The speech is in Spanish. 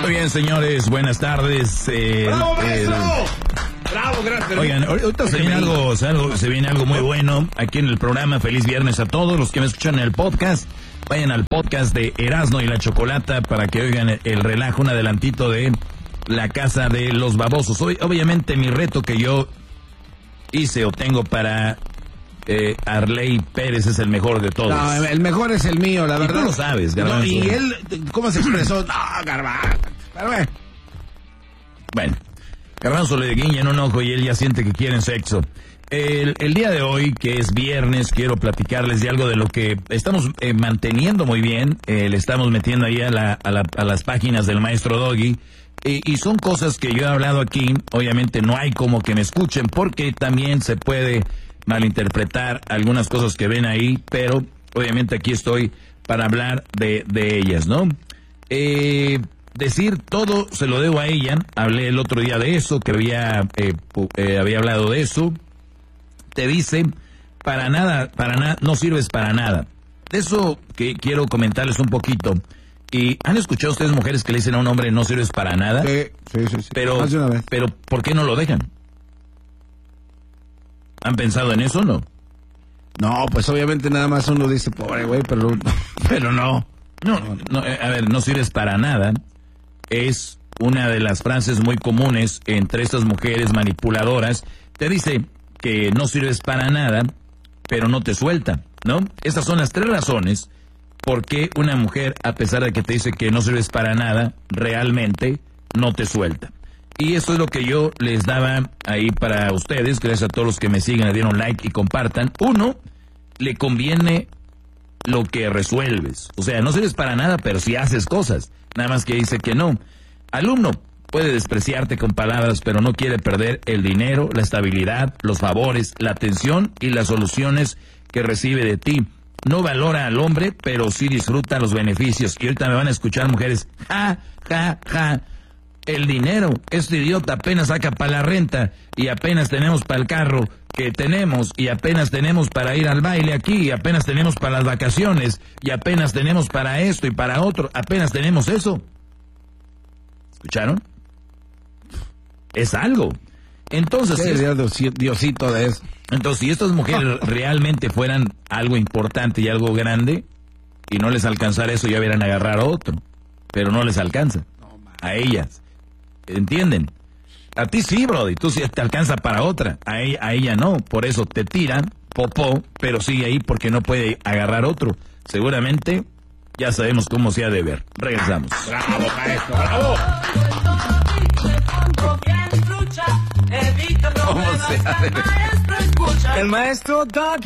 Muy bien, señores, buenas tardes. ¡Bravo, maestro! ¡Bravo, gracias! Oigan, ahorita se viene algo muy bueno aquí en el programa. Feliz viernes a todos los que me escuchan en el podcast. Vayan al podcast de Erasmo y la Chocolata para que oigan el relajo, un adelantito de la casa de los babosos. Obviamente mi reto que yo hice o tengo para Arley Pérez es el mejor de todos. No, el mejor es el mío, la verdad. Y tú lo sabes, Garbanzo. No, y él, ¿cómo se expresó? No, Garbanzo. Pero bueno, Garbanzo le guiña en un ojo y él ya siente que quieren sexo. El día de hoy, que es viernes, quiero platicarles de algo de lo que estamos manteniendo muy bien. Le estamos metiendo ahí a las páginas del maestro Doggy. Y son cosas que yo he hablado aquí. Obviamente no hay como que me escuchen porque también se puede malinterpretar algunas cosas que ven ahí, pero obviamente aquí estoy para hablar de ellas, ¿no? Decir todo se lo debo a ella. Hablé el otro día de eso, que había hablado de eso. Te dice, para nada, no sirves para nada. De eso que quiero comentarles un poquito. ¿Y han escuchado ustedes mujeres que le dicen a un hombre no sirves para nada? Sí. Pero, más de una vez. pero ¿por qué no lo dejan? ¿Han pensado en eso o no? No, pues obviamente nada más uno dice, pobre güey, pero no. No, a ver, no sirves para nada. Es una de las frases muy comunes entre estas mujeres manipuladoras. Te dice que no sirves para nada, pero no te suelta, ¿no? Estas son las 3 razones por qué una mujer, a pesar de que te dice que no sirves para nada, realmente no te suelta. Y eso es lo que yo les daba ahí para ustedes. Gracias a todos los que me siguen, le dieron like y compartan. 1, le conviene lo que resuelves. O sea, no sirves para nada, pero sí haces cosas. Nada más que dice que no. Alumno puede despreciarte con palabras, pero no quiere perder el dinero, la estabilidad, los favores, la atención y las soluciones que recibe de ti. No valora al hombre, pero sí disfruta los beneficios. Y ahorita me van a escuchar mujeres, ja. El dinero, este idiota apenas saca para la renta y apenas tenemos para el carro que tenemos y apenas tenemos para ir al baile aquí y apenas tenemos para las vacaciones y apenas tenemos para esto y para otro, apenas tenemos eso. ¿Escucharon? Es algo. Entonces, Diosito de eso. Entonces, si estas mujeres realmente fueran algo importante y algo grande y no les alcanzara eso, ya hubieran agarrar a otro, pero no les alcanza a ellas. ¿Entienden? A ti sí, brody, tú sí te alcanza para otra, a ella no, por eso te tiran, popó, pero sigue ahí porque no puede agarrar otro. Seguramente ya sabemos cómo se ha de ver. Regresamos. ¡Bravo, maestro! ¡Bravo! ¿Cómo se hace? El maestro Doggy.